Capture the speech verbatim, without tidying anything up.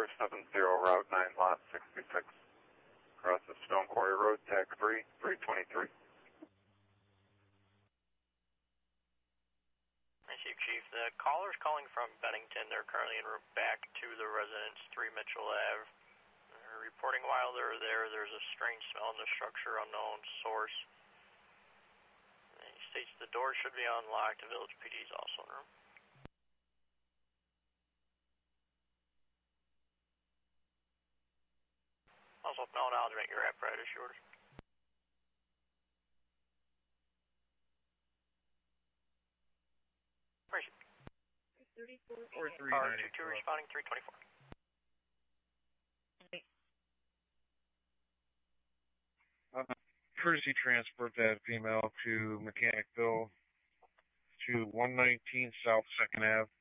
four seven zero, Route nine, Lot sixty-six. Across the Stone Quarry Road, tag three, three twenty-three. I see, Chief. The caller's calling from Bennington. They're currently en route back to the residence, three Mitchell Avenue. They're reporting while they're there, there's a strange smell in the structure, unknown source. And he states the door should be unlocked. The village P D is also in room. Also, no acknowledgement, your apparatus yours. Where is it? thirty-four or three Car two two responding, three twenty-four. Uh, courtesy transport that female to Mechanicville to one nineteen South second Avenue.